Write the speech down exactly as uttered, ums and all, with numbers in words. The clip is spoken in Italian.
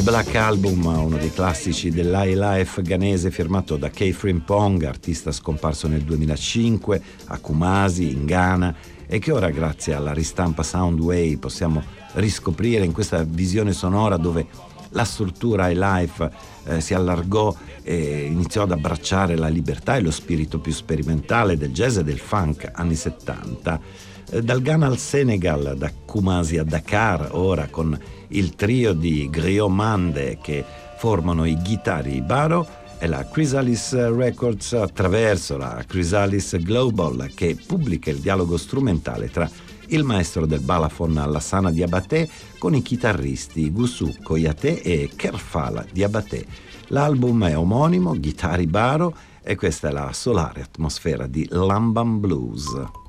The Black Album, uno dei classici dell'highlife ghanese, firmato da K. Frimpong, artista scomparso nel duemilacinque a Kumasi in Ghana, e che ora, grazie alla ristampa Soundwave, possiamo riscoprire in questa visione sonora dove la struttura highlife eh, si allargò e iniziò ad abbracciare la libertà e lo spirito più sperimentale del jazz e del funk anni settanta. Eh, dal Ghana al Senegal, da Kumasi a Dakar, ora con il trio di Griot Mande che formano i Guitari Baro, e la Chrysalis Records attraverso la Chrysalis Global, che pubblica il dialogo strumentale tra il maestro del balafon Alassana Diabaté con i chitarristi Goussou Koyaté e Kerfala Diabaté. L'album è omonimo, Guitari Baro, e questa è la solare atmosfera di Lamban Blues.